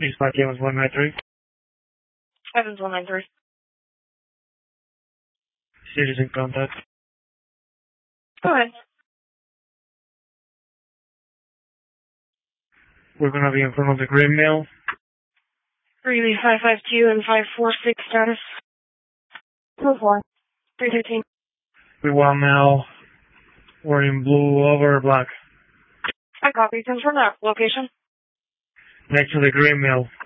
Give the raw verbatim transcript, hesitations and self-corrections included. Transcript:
Dispatch Evans one nine three. Evans one nine three. Citizen contact. Go ahead. We're gonna be in front of the Green Mill. Greeley five five two and five four six status. Two four. three thirteen. We want now. We're in blue over black. I copy. Confirm that location. Next to the Green Mill.